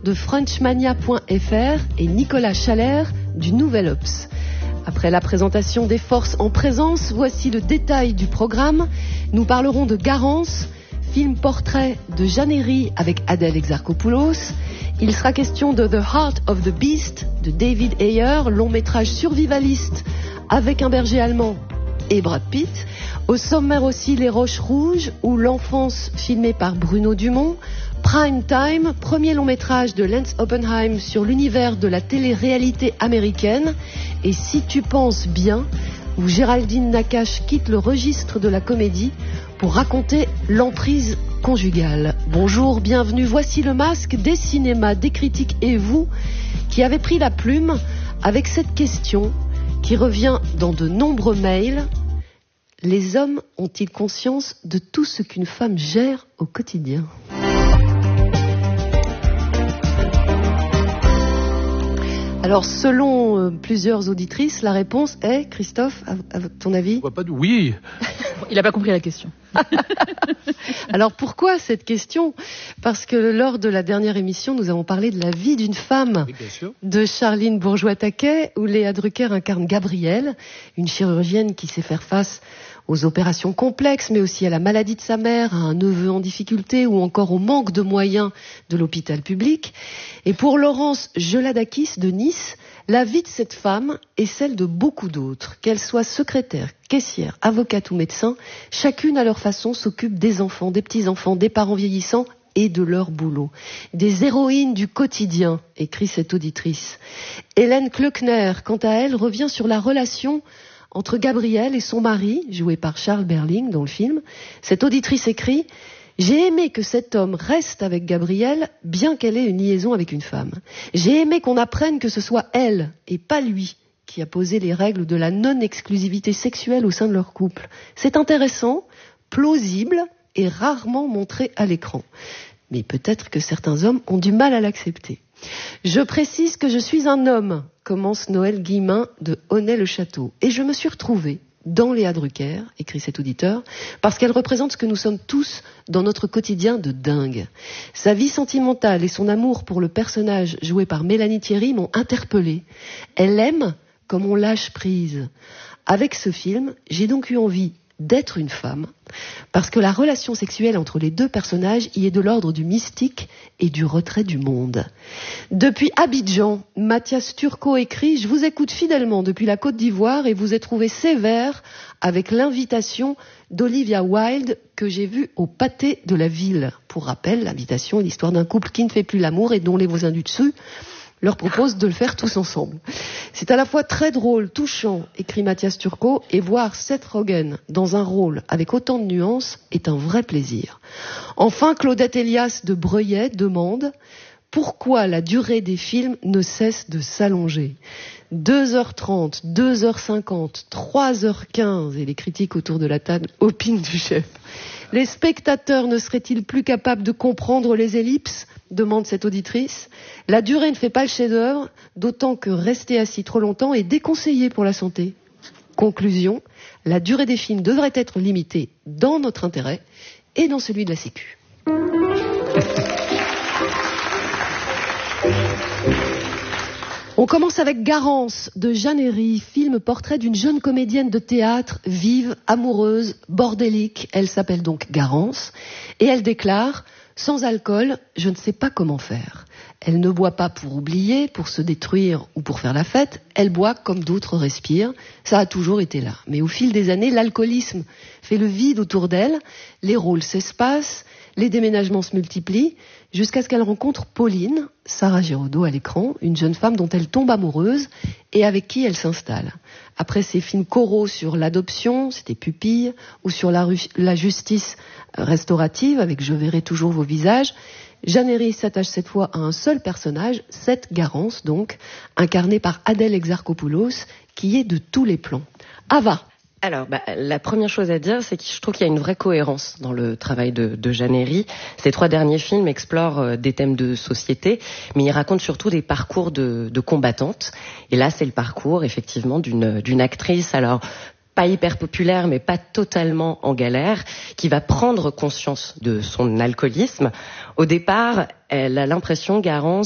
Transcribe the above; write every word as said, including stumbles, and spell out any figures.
de Frenchmania point F R et Nicolas Chalère du Nouvel Obs. Après la présentation des forces en présence, voici le détail du programme. Nous parlerons de Garance, film portrait de Jeanne Herry avec Adèle Exarchopoulos. Il sera question de The Heart of the Beast de David Ayer, long métrage survivaliste avec un berger allemand et Brad Pitt. Au sommaire aussi Les Roches Rouges ou L'Enfance filmée par Bruno Dumont. Prime Time, premier long métrage de Lance Oppenheim sur l'univers de la télé-réalité américaine. Et Si tu penses bien, où Géraldine Nakache quitte le registre de la comédie pour raconter l'emprise conjugale. Bonjour, bienvenue, voici le masque des cinémas, des critiques et vous qui avez pris la plume avec cette question qui revient dans de nombreux mails. Les hommes ont-ils conscience de tout ce qu'une femme gère au quotidien ? Alors, selon euh, plusieurs auditrices, la réponse est, Christophe, à, à ton avis ? Pas de... Oui. Il n'a pas compris la question. Alors, pourquoi cette question ? Parce que lors de la dernière émission, nous avons parlé de la vie d'une femme, Oui, bien sûr. de Charline Bourgeois-Taquet, où Léa Drucker incarne Gabrielle, une chirurgienne qui sait faire face aux opérations complexes, mais aussi à la maladie de sa mère, à un neveu en difficulté ou encore au manque de moyens de l'hôpital public. Et pour Laurence Geladakis de Nice, la vie de cette femme est celle de beaucoup d'autres. Qu'elle soit secrétaire, caissière, avocate ou médecin, chacune à leur façon s'occupe des enfants, des petits-enfants, des parents vieillissants et de leur boulot. Des héroïnes du quotidien, écrit cette auditrice. Hélène Kleukner, quant à elle, revient sur la relation entre Gabrielle et son mari, joué par Charles Berling dans le film. Cette auditrice écrit « J'ai aimé que cet homme reste avec Gabrielle, bien qu'elle ait une liaison avec une femme. J'ai aimé qu'on apprenne que ce soit elle, et pas lui, qui a posé les règles de la non-exclusivité sexuelle au sein de leur couple. C'est intéressant, plausible et rarement montré à l'écran. Mais peut-être que certains hommes ont du mal à l'accepter. Je précise que je suis un homme, commence Noël Guillemin de Honnay-le-Château. Et je me suis retrouvée dans Léa Drucker, écrit cet auditeur, parce qu'elle représente ce que nous sommes tous dans notre quotidien de dingue. Sa vie sentimentale et son amour pour le personnage joué par Mélanie Thierry m'ont interpellée. Elle aime comme on lâche prise. Avec ce film, j'ai donc eu envie d'être une femme, parce que la relation sexuelle entre les deux personnages y est de l'ordre du mystique et du retrait du monde. Depuis Abidjan, Mathias Turcot écrit « Je vous écoute fidèlement depuis la Côte d'Ivoire et vous ai trouvé sévère avec l'invitation d'Olivia Wilde que j'ai vue au pâté de la ville. » Pour rappel, l'invitation est l'histoire d'un couple qui ne fait plus l'amour et dont les voisins du dessus leur propose de le faire tous ensemble. C'est à la fois très drôle, touchant, écrit Mathias Turcot, et voir Seth Rogen dans un rôle avec autant de nuances est un vrai plaisir. Enfin, Claudette Elias de Breuillet demande pourquoi la durée des films ne cesse de s'allonger. deux heures trente, deux heures cinquante, trois heures quinze, et les critiques autour de la table opinent du chef. Les spectateurs ne seraient-ils plus capables de comprendre les ellipses ? Demande cette auditrice. La durée ne fait pas le chef-d'œuvre, d'autant que rester assis trop longtemps est déconseillé pour la santé. Conclusion, la durée des films devrait être limitée dans notre intérêt et dans celui de la Sécu. On commence avec Garance de Jeanne Herry, film portrait d'une jeune comédienne de théâtre, vive, amoureuse, bordélique. Elle s'appelle donc Garance et elle déclare « Sans alcool, je ne sais pas comment faire. Elle ne boit pas pour oublier, pour se détruire ou pour faire la fête. Elle boit comme d'autres respirent. Ça a toujours été là. Mais au fil des années, l'alcoolisme fait le vide autour d'elle. Les rôles s'espacent, les déménagements se multiplient, jusqu'à ce qu'elle rencontre Pauline, Sarah Giraudot à l'écran, une jeune femme dont elle tombe amoureuse et avec qui elle s'installe. Après ses films choraux sur l'adoption, c'était Pupille, ou sur la, ru- la justice restaurative avec Je verrai toujours vos visages, Jeanne Herry s'attache cette fois à un seul personnage, cette Garance donc, incarnée par Adèle Exarchopoulos, qui est de tous les plans. Ava. Alors, bah, la première chose à dire, c'est que je trouve qu'il y a une vraie cohérence dans le travail de, de Jeanne Herry. Ces trois derniers films explorent euh, des thèmes de société, mais ils racontent surtout des parcours de, de combattantes. Et là, c'est le parcours, effectivement, d'une, d'une actrice, alors pas hyper populaire, mais pas totalement en galère, qui va prendre conscience de son alcoolisme. Au départ, elle a l'impression, Garance,